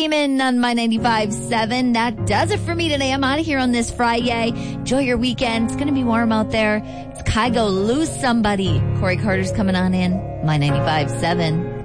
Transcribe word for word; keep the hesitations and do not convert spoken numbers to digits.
Beeman on My ninety-five point seven. That does it for me today. I'm out of here on this Friday. Enjoy your weekend. It's going to be warm out there. It's Kygo, Lose Somebody. Corey Carter's coming on in. My ninety-five point seven.